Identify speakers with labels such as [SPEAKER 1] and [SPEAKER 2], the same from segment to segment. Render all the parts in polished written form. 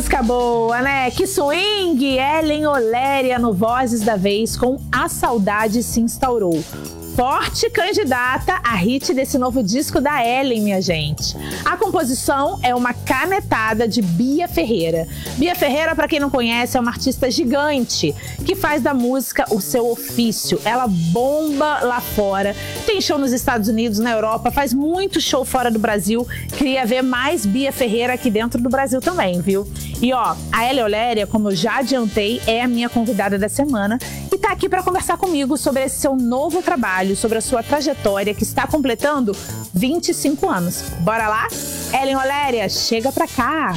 [SPEAKER 1] música boa, né? Que swing! Ellen Oléria no Vozes da Vez com A Saudade Se Instaurou. Forte candidata a hit desse novo disco da Ellen, minha gente. A composição é uma canetada de Bia Ferreira. Bia Ferreira, para quem não conhece, é uma artista gigante que faz da música o seu ofício. Ela bomba lá fora, tem show nos Estados Unidos, na Europa, faz muito show fora do Brasil. Queria ver mais Bia Ferreira aqui dentro do Brasil também, viu? E ó, a Ellen Oléria, como eu já adiantei, é a minha convidada da semana e tá aqui para conversar comigo sobre esse seu novo trabalho, sobre a sua trajetória que está completando 25 anos. Bora lá? Ellen Oléria, chega pra cá!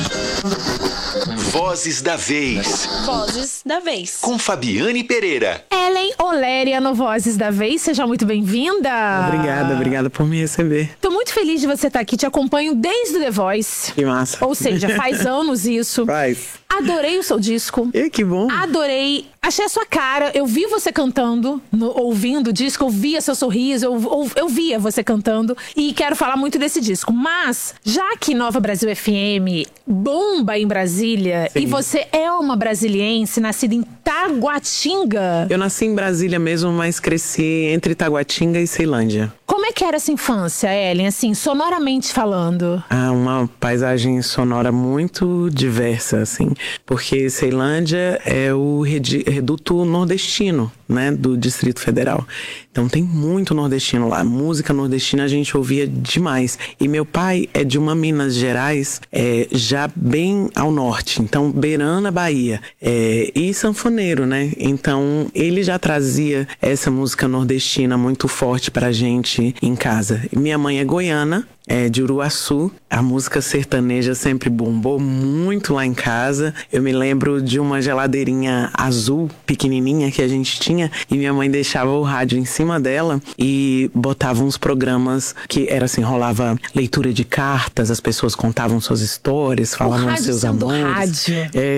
[SPEAKER 2] Vozes da Vez.
[SPEAKER 3] Vozes da Vez.
[SPEAKER 2] Com Fabiane Pereira.
[SPEAKER 1] Ellen Oléria no Vozes da Vez, seja muito bem-vinda!
[SPEAKER 4] Obrigada por me receber.
[SPEAKER 1] Tô muito feliz de você estar aqui, te acompanho desde o The Voice.
[SPEAKER 4] Que massa.
[SPEAKER 1] Ou seja, faz anos isso.
[SPEAKER 4] Faz.
[SPEAKER 1] Adorei o seu disco.
[SPEAKER 4] E que bom.
[SPEAKER 1] Adorei. Achei a sua cara. Eu vi você cantando, ouvindo o disco. Eu via seu sorriso. Eu via você cantando. E quero falar muito desse disco. Mas, já que Nova Brasil FM bomba em Brasília,
[SPEAKER 4] Sim.
[SPEAKER 1] e você é uma brasiliense, nascida em Taguatinga.
[SPEAKER 4] Eu nasci em Brasília mesmo, mas cresci entre Taguatinga e Ceilândia.
[SPEAKER 1] Como é que era essa infância, Ellen? Assim, sonoramente falando.
[SPEAKER 4] Ah, uma paisagem sonora muito diversa, assim. Porque Ceilândia é o reduto nordestino, né, do Distrito Federal. Então tem muito nordestino lá. Música nordestina a gente ouvia demais. E meu pai é de uma Minas Gerais, já bem ao norte. Então, beirando a Bahia. E sanfoneiro, né? Então, ele já trazia essa música nordestina muito forte pra gente em casa. Minha mãe é goiana, de Uruaçu. A música sertaneja sempre bombou muito lá em casa. Eu me lembro de uma geladeirinha azul, pequenininha, que a gente tinha, e minha mãe deixava o rádio em cima dela e botava uns programas que era assim, rolava leitura de cartas, as pessoas contavam suas histórias, falavam dos seus amores.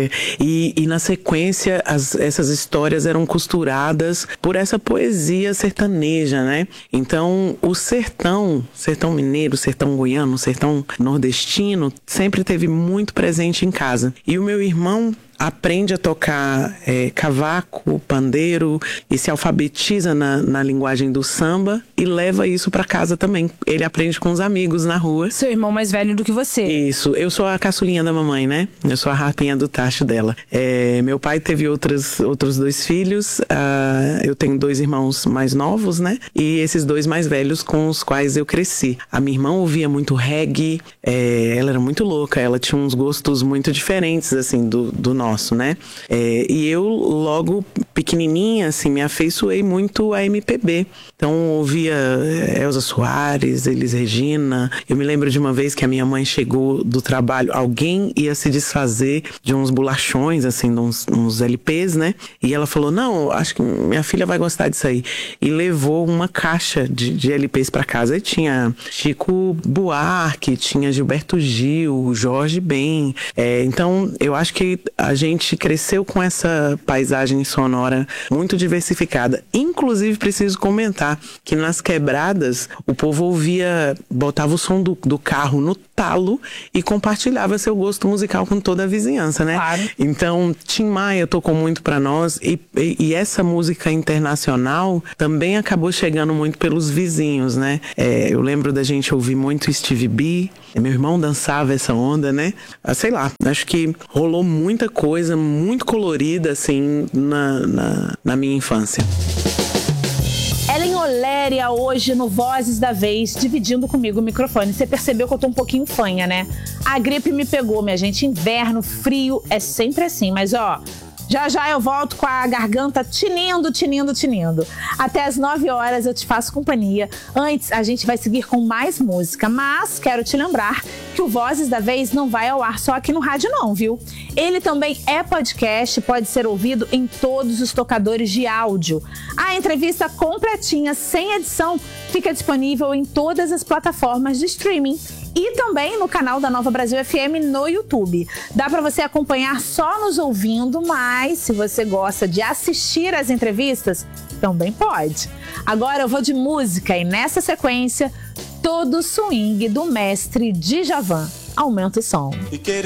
[SPEAKER 4] E na sequência, essas histórias eram costuradas por essa poesia sertaneja, né? Então, o sertão mineiro, sertão goiano, sertão nordestino, sempre teve muito presente em casa. E o meu irmão aprende a tocar cavaco, pandeiro e se alfabetiza na linguagem do samba e leva isso pra casa também. Ele aprende com os amigos na rua.
[SPEAKER 1] Seu irmão mais velho do que você.
[SPEAKER 4] Isso. Eu sou a caçulinha da mamãe, né? Eu sou a rapinha do tacho dela. Meu pai teve outros 2 filhos. Eu tenho 2 irmãos mais novos, né? E esses 2 mais velhos com os quais eu cresci. A minha irmã ouvia muito reggae. Ela era muito louca. Ela tinha uns gostos muito diferentes, assim, do nosso, né? E eu, logo pequenininha, assim, me afeiçoei muito a MPB. Então, ouvia Elza Soares, Elis Regina. Eu me lembro de uma vez que a minha mãe chegou do trabalho, alguém ia se desfazer de uns bolachões, assim, de uns LPs, né? E ela falou, não, acho que minha filha vai gostar disso aí. E levou uma caixa de LPs pra casa. E tinha Chico Buarque, tinha Gilberto Gil, Jorge Ben. Então, eu acho que a gente cresceu com essa paisagem sonora muito diversificada. Inclusive, preciso comentar que nas quebradas o povo botava o som do carro no talo e compartilhava seu gosto musical com toda a vizinhança, né?
[SPEAKER 1] Claro.
[SPEAKER 4] Então, Tim Maia tocou muito pra nós e essa música internacional também acabou chegando muito pelos vizinhos, né? Eu lembro da gente ouvir muito Stevie B, meu irmão dançava essa onda, né? Sei lá, acho que rolou muita coisa muito colorida, assim, na minha infância.
[SPEAKER 1] Ellen Oléria hoje no Vozes da Vez, dividindo comigo o microfone. Você percebeu que eu tô um pouquinho fanha, né? A gripe me pegou, minha gente. Inverno, frio, é sempre assim. Mas, ó, já eu volto com a garganta tinindo. Até às 9 horas eu te faço companhia. Antes, a gente vai seguir com mais música. Mas quero te lembrar que o Vozes da Vez não vai ao ar só aqui no rádio não, viu? Ele também é podcast, pode ser ouvido em todos os tocadores de áudio. A entrevista completinha, sem edição, fica disponível em todas as plataformas de streaming. E também no canal da Nova Brasil FM no YouTube. Dá para você acompanhar só nos ouvindo, mas se você gosta de assistir às entrevistas, também pode. Agora eu vou de música e nessa sequência, todo o swing do mestre Djavan. Aumenta o som.